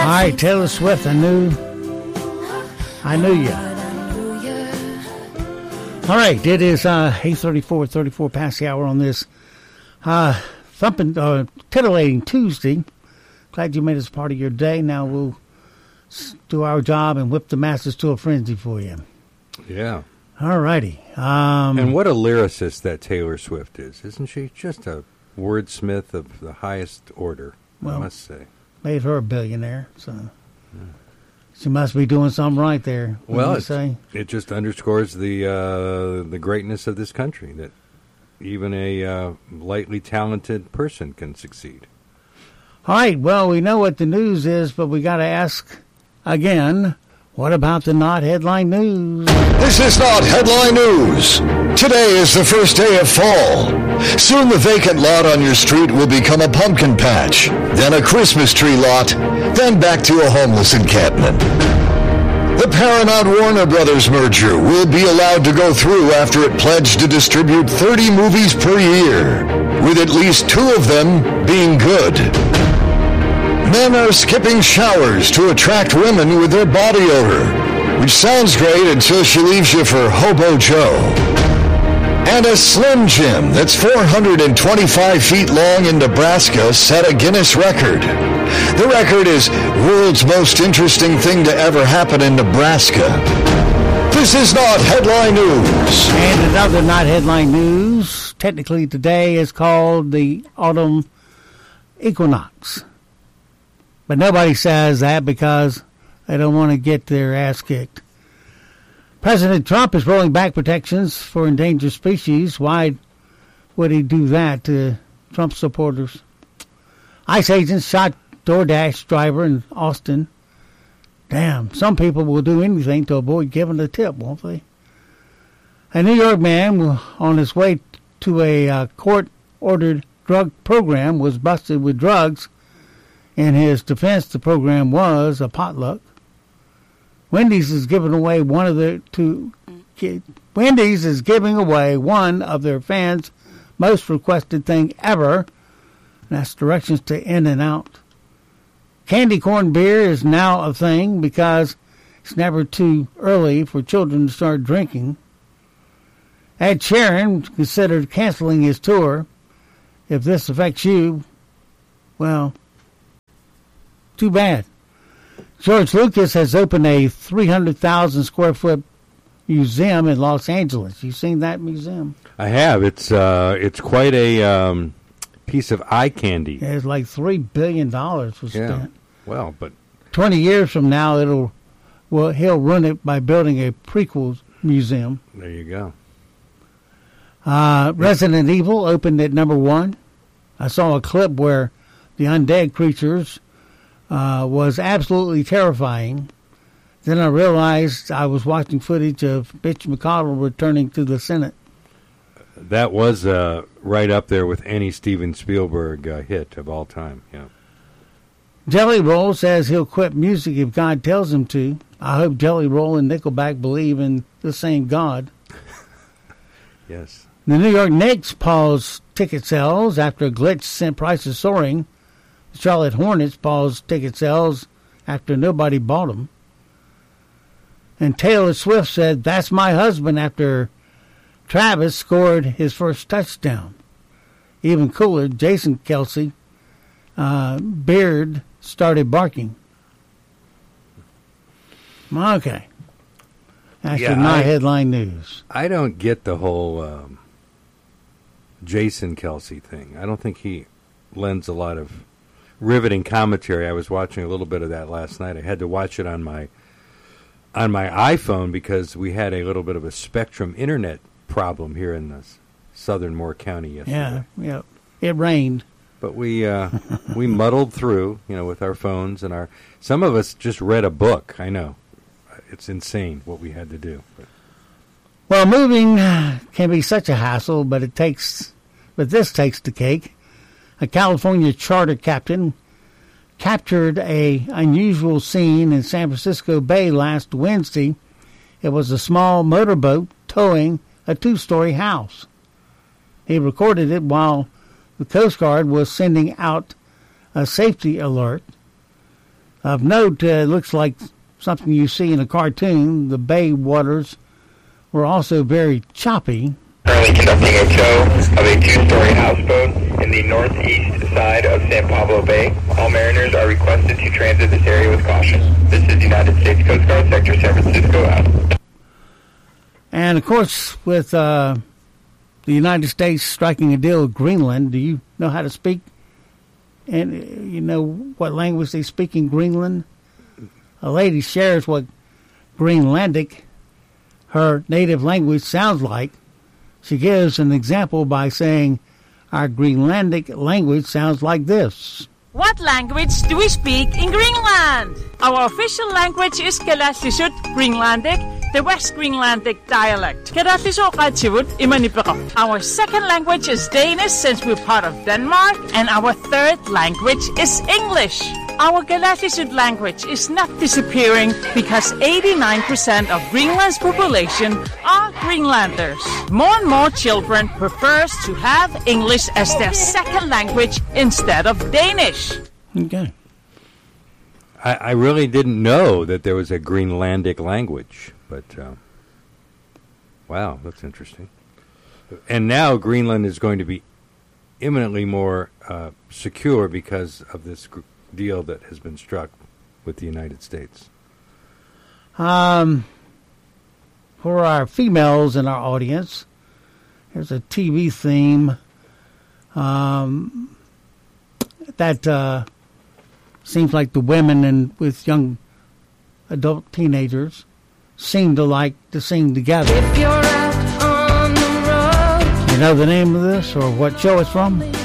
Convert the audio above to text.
right, Taylor Swift, I knew you. All right, it is 8:34 past the hour on this titillating Tuesday. Glad you made us part of your day. Now we'll do our job and whip the masses to a frenzy for you. Yeah. All righty. And what a lyricist that Taylor Swift is, isn't she? Just a wordsmith of the highest order, I must say. Made her a billionaire, so she must be doing something right there. Well, it just underscores the greatness of this country, that even a lightly talented person can succeed. All right, well, we know what the news is, but we got to ask again, what about the Not Headline News? This is Not Headline News. Today is the first day of fall. Soon the vacant lot on your street will become a pumpkin patch, then a Christmas tree lot, then back to a homeless encampment. The Paramount-Warner Brothers merger will be allowed to go through after it pledged to distribute 30 movies per year, with at least 2 of them being good. Men are skipping showers to attract women with their body odor, which sounds great until she leaves you for Hobo Joe. And a Slim Jim that's 425 feet long in Nebraska set a Guinness record. The record is world's most interesting thing to ever happen in Nebraska. This is Not Headline News. And another Not Headline News, technically today, is called the Autumn Equinox. But nobody says that because they don't want to get their ass kicked. President Trump is rolling back protections for endangered species. Why would he do that to Trump supporters? ICE agents shot DoorDash driver in Austin. Damn, some people will do anything to avoid giving a tip, won't they? A New York man on his way to a court-ordered drug program was busted with drugs. In his defense, the program was a potluck. Wendy's is giving away one of their fans' most requested thing ever. And that's directions to In-N-Out. Candy corn beer is now a thing because it's never too early for children to start drinking. Ed Sheeran considered canceling his tour. If this affects you, well, too bad. George Lucas has opened a 300,000 square foot museum in Los Angeles. You seen that museum? I have. It's quite a piece of eye candy. Yeah, it's like $3 billion was spent. Yeah. Well, but 20 years from now, he'll run it by building a prequel museum. There you go. Resident Evil opened at number 1. I saw a clip where the undead creatures was absolutely terrifying. Then I realized I was watching footage of Mitch McConnell returning to the Senate. That was right up there with any Steven Spielberg hit of all time. Yeah. Jelly Roll says he'll quit music if God tells him to. I hope Jelly Roll and Nickelback believe in the same God. Yes. The New York Knicks paused ticket sales after a glitch sent prices soaring. The Charlotte Hornets paused ticket sales after nobody bought them. And Taylor Swift said, "That's my husband," after Travis scored his first touchdown. Even cooler, Jason Kelce beard started barking. Okay. That's my headline news. I don't get the whole Jason Kelce thing. I don't think he lends a lot of riveting commentary. I was watching a little bit of that last night. I had to watch it on my iPhone because we had a little bit of a Spectrum internet problem here in the southern Moore County yesterday. Yeah. It rained. But we muddled through, with our phones and some of us just read a book. I know. It's insane what we had to do. Well, moving can be such a hassle, but this takes the cake. A California charter captain captured an unusual scene in San Francisco Bay last Wednesday. It was a small motorboat towing a 2-story house. He recorded it while the Coast Guard was sending out a safety alert. Of note, it looks like something you see in a cartoon. The bay waters were also very choppy. Currently conducting a tow of a 2-story houseboat in the northeast side of San Pablo Bay. All mariners are requested to transit this area with caution. This is United States Coast Guard, Sector San Francisco, out. And, of course, with the United States striking a deal with Greenland, do you know how to speak? And you know what language they speak in Greenland? A lady shares what Greenlandic, her native language, sounds like. She gives an example by saying, our Greenlandic language sounds like this. What language do we speak in Greenland? Our official language is Kalaallisut Greenlandic, the West Greenlandic dialect. Our second language is Danish, since we're part of Denmark, and our third language is English. Our Kalaallisut language is not disappearing because 89% of Greenland's population are Greenlanders. More and more children prefer to have English as their second language instead of Danish. Okay. I really didn't know that there was a Greenlandic language, but wow, that's interesting. And now Greenland is going to be imminently more secure because of this deal that has been struck with the United States. For our females in our audience, there's a TV theme that seems like the women with young adult teenagers seem to like to sing together. If you're out on the road, You know the name of this or what show it's from?